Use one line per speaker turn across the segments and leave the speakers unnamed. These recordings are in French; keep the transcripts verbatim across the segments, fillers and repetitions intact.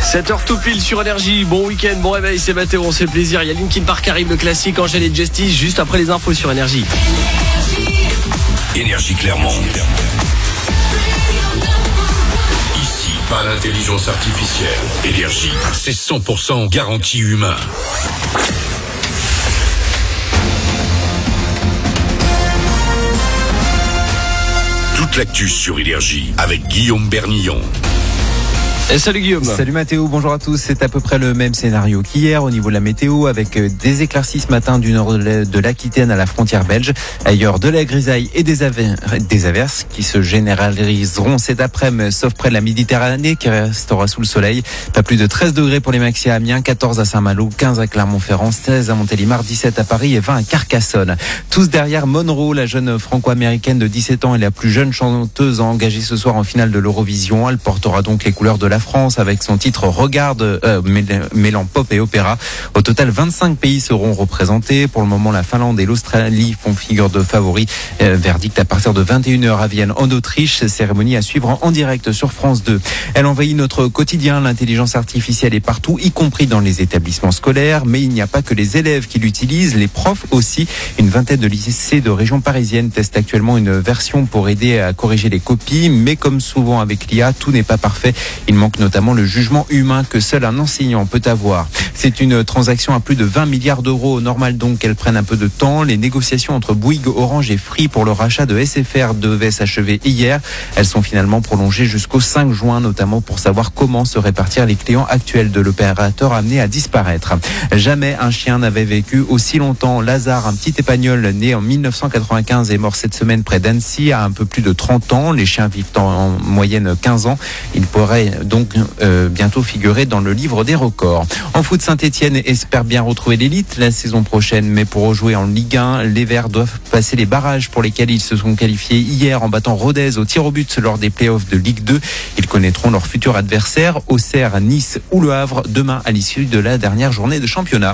sept heures tout pile sur Énergie. Bon week-end, bon réveil, c'est Mathéo, on se fait plaisir. Il y a Linkin Park qui arrive, le classique Angèle et Justice, juste après les infos sur Énergie.
Énergie Clermont. Ici, pas l'intelligence artificielle. Énergie, c'est cent pour cent garantie humain. Toute l'actu sur Énergie avec Guillaume Bernillon.
Et salut Guillaume.
Salut Mathéo, bonjour à tous. C'est à peu près le même scénario qu'hier au niveau de la météo, avec des éclaircies ce matin du nord de l'Aquitaine à la frontière belge. Ailleurs, de la grisaille et des, aver- des averses qui se généraliseront cet après-midi, sauf près de la Méditerranée qui restera sous le soleil. Pas plus de treize degrés pour les maxi à Amiens, quatorze à Saint-Malo, quinze à Clermont-Ferrand, seize à Montélimar, dix-sept à Paris et vingt à Carcassonne. Tous derrière Monroe, la jeune franco-américaine de dix-sept ans et la plus jeune chanteuse engagée ce soir en finale de l'Eurovision. Elle portera donc les couleurs de la France avec son titre Regarde, euh, mêlant pop et opéra. Au total, vingt-cinq pays seront représentés. Pour le moment, la Finlande et l'Australie font figure de favoris. Euh, verdict à partir de vingt et une heures à Vienne en Autriche. Cérémonie à suivre en direct sur France deux. Elle envahit notre quotidien. L'intelligence artificielle est partout, y compris dans les établissements scolaires. Mais il n'y a pas que les élèves qui l'utilisent, les profs aussi. Une vingtaine de lycées de région parisienne testent actuellement une version pour aider à corriger les copies. Mais comme souvent avec l'I A, tout n'est pas parfait. Il manque notamment le jugement humain que seul un enseignant peut avoir. C'est une transaction à plus de vingt milliards d'euros. Normal donc qu'elle prenne un peu de temps. Les négociations entre Bouygues, Orange et Free pour le rachat de S F R devaient s'achever hier. Elles sont finalement prolongées jusqu'au cinq juin, notamment pour savoir comment se répartir les clients actuels de l'opérateur amené à disparaître. Jamais un chien n'avait vécu aussi longtemps. Lazare, un petit épagnol né en mille neuf cent quatre-vingt-quinze, est mort cette semaine près d'Annecy à un peu plus de trente ans. Les chiens vivent en moyenne quinze ans. Il pourrait donc euh, bientôt figurer dans le livre des records. En foot, Saint-Etienne espère bien retrouver l'élite la saison prochaine, mais pour rejouer en Ligue un, les Verts doivent passer les barrages pour lesquels ils se sont qualifiés hier en battant Rodez au tir au but lors des playoffs de Ligue deux. Ils connaîtront leur futur adversaire, Auxerre, Nice ou Le Havre, demain à l'issue de la dernière journée de championnat.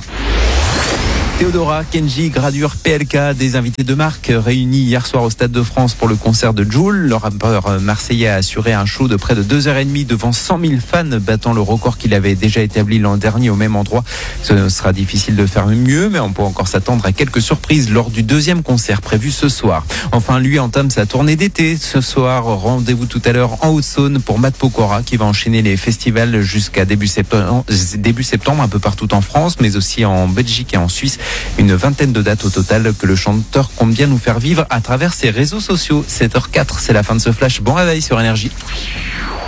Théodora, Kenji, Gradure, P L K, des invités de marque réunis hier soir au Stade de France pour le concert de Jul. Le rappeur marseillais a assuré un show de près de deux heures trente devant cent mille fans, battant le record qu'il avait déjà établi l'an dernier au même endroit. Ce sera difficile de faire mieux, mais on peut encore s'attendre à quelques surprises lors du deuxième concert prévu ce soir. Enfin, lui entame sa tournée d'été. Ce soir, rendez-vous tout à l'heure en Haute-Saône pour Matt Pokora qui va enchaîner les festivals jusqu'à début septembre, début septembre un peu partout en France, mais aussi en Belgique et en Suisse. Une vingtaine de dates au total que le chanteur compte bien nous faire vivre à travers ses réseaux sociaux. sept heures zéro quatre, c'est la fin de ce flash. Bon réveil sur Énergie.